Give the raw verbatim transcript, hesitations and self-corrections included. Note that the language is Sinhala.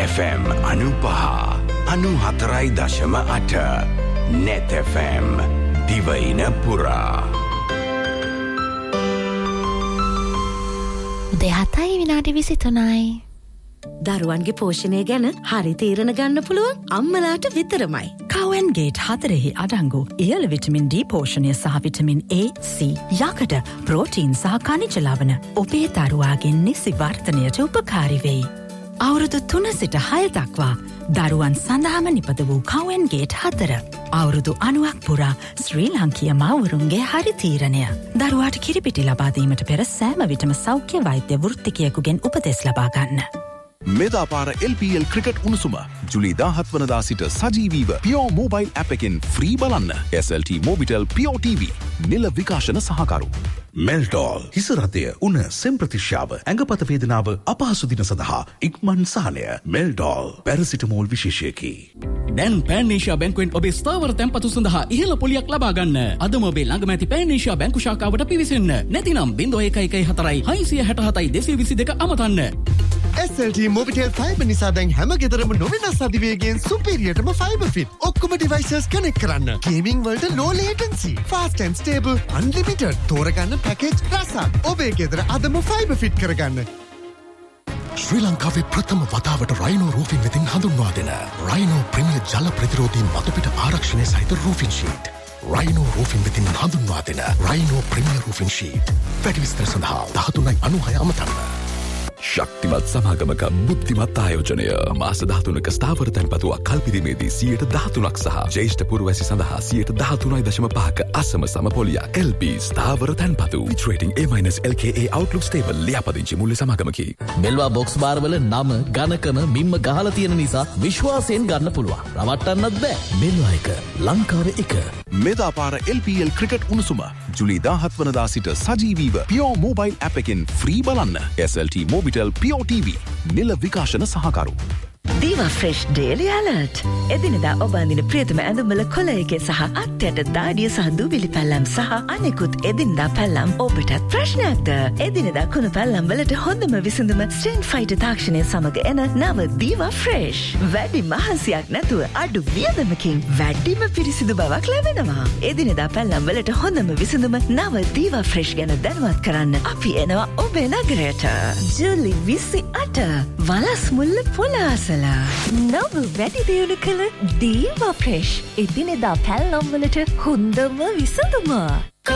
එෆ් එම් අනුපහ අනු හතරයි දශම අට net එෆ් එම් දිවයින පුරා උදේ හතයි විනාඩි විසිතුනයි. දරුවන්ගේ පෝෂණය ගැන හරි තීරණ ගන්න පුළුවන් අම්මලාට විතරමයි. කවන්ගේට් හතරෙහි අඩංගු ඉහළ විටමින් ඩී පෝෂණය සහ විටමින් A, C, යකඩ, ප්‍රෝටීන් සහ khනිජ ලවණ ඔබේ දරුවාගේ නිසි වර්ධනයට උපකාරී වෙයි. අවුරුදු තුන සිට හය දක්වා දරුවන් සඳහාම නිපද වූ කවන්ගේට් හතර. අවුරුදු අනුවක් පුරා ශ්‍රී ලංකීය මව්වරුන්ගේ හරි තීරණය. දරුවාට කිරිපිටි ලබා දීමට පෙර සෑම විටම සෞඛ්‍ය වෛද්‍ය වෘත්තිකයෙකුගෙන් උපදෙස් ලබා ගන්න. මෙදාපාර එල් පී එල් ක්‍රිකට් උණුසුම ජුලි දාහත් වනදා සිට සජීවීව පියෝ මොබයිල් ඇප් එකෙන් ෆ්‍රී බලන්න. එස් එල් ටී මොබිටෙල් පියෝ ටීවී නිල විකාශන සහකරු. මෙල්ටෝල් හිසරතය උණ සෙම්ප්‍රතිශ්‍යාව ඇඟපත වේදනාව අපහසු දින සඳහා ඉක්මන් සහනය. මෙල්ටෝල් පැරසිටමෝල් විශේෂයකි. දැන් පෑනේෂියා බැංකුවෙන් ඔබේ ස්ථාවර තැන්පතු සඳහා ඉහළ පොලියක් ලබා ගන්න. අදම ඔබේ ළඟම ඇති පෑනේෂියා බැංකු ශාඛාවට පිවිසෙන්න. නැතිනම් ज़ीरो एक एक एक හතරයි හයසිය හැට හතයි දෙසිය විසි දෙක අමතන්න. S L T Mobitel fibre නිසා දැන් හැම ගෙදරම නොවෙනස් අධිවේගයෙන් සුපීරියර්ටම ෆයිබර් ෆිට. ඔක්කොම ඩිවයිසස් කනෙක්ට් කරන්න. ගේමින් වලට low latency, fast and stable, unlimited. තෝරගන්න පැකේජ් රසක්. ඔබේ ගෙදර අදම ෆයිබර් ෆිට කරගන්න. ශ්‍රී ලංකාවේ ප්‍රථම වතාවට රයිනෝ රූෆින් වෙතින් හඳුන්වා දෙන රයිනෝ ප්‍රීමියර් ජල ප්‍රතිරෝධී මතුපිට ආරක්ෂණය සහිත රූෆින් ෂීට්. රයිනෝ රූෆින් වෙතින් හඳුන්වා දෙන රයිනෝ ප්‍රීමියර් රූෆින් ෂීට්. වැඩි විස්තර සඳහා දහතුනයි අනූහය අමතන්න. ශක්තිමත් සමාගමක බුද්ධිමත් ආයෝජනය මාස දහතුනක ස්ථාවර තැන්පතුවක් කල්පිරීමේදී සියයට දහතුනක් සහ ජ්‍යෙෂ්ඨ පුරවැසි සඳහා සියයට දහතුනයි දශම පහක අසම සම පොලියක්. එල් පී ස්ථාවර තැන්පතු with rating A minus L K A Outlook Stable ලියාපදිංචි මුල්‍ය සමාගමකි. මෙල්වා box බාරවල නම ගණකම මිම්ම ගහලා තියෙන නිසා විශ්වාසයෙන් ගන්න පුළුවන්. රවට්ටන්නත් බෑ. මෙල්වා එක ලංකාවේ එක. මෙදාපාර එල් පී එල් ක්‍රිකට් උණුසුම ජුලි දාහත් වනදා සිට සජීවීව පියෝ මොබයිල් ඇප් එකෙන් ෆ්‍රී බලන්න. එස් එල් ටී මොබිටෙල් පියෝ ටීවී නිල විකාශන සහකරු. දීවා ෆ්‍රෙෂ් ඩේලි ඇලර්ට්. එදිනෙදා ඔබ අඳින ප්‍රියතම ඇඳුම්වල කොළ එකේ සහ අත්යට දාඩිය සහ දූවිලි පැල්ලම් සහ අනෙකුත් එදිනෙදා පැල්ලම් ඔබටත් ප්‍රශ්නයක්ද? එදිනෙදා කුණු පැල්ලම් වලට හොඳම විසඳුම ස්ටෙන් ෆයිටර් තාක්ෂණය සමග එන නව දීවා ෆ්‍රෙෂ්. වැඩි මහන්සියක් නැතුව අඩු වියදමකින් වැඩිම පිරිසිදු බවක් ලැබෙනවා. එදිනෙදා පැල්ලම් වලට හොඳම විසඳුම නව දීවා ෆ්‍රෙෂ් ගැන දැනුවත් කරන්න අපි එනවා ඔබේ නගරයට. ජූලි විසි අට වලස් මුල්ල පොළාසල. නව වැඩි දියුණු කළ දීවා ෆ්‍රෙෂ්. එදිනෙදා පැල්ලම් වලට හොඳම විසඳුම.